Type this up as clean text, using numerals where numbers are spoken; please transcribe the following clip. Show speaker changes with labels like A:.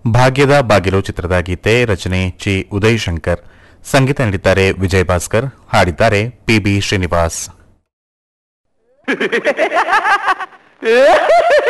A: ಭಾಗ್ಯದ ಬಾಗಿಲು ಚಿತ್ರದ ಗೀತೆ ರಚನೆ ಚಿ ಉದಯ್ ಶಂಕರ್, ಸಂಗೀತ ನೀಡಿದ್ದಾರೆ ವಿಜಯ್ ಭಾಸ್ಕರ್, ಹಾಡಿದ್ದಾರೆ ಪಿ.ಬಿ. ಶ್ರೀನಿವಾಸ್.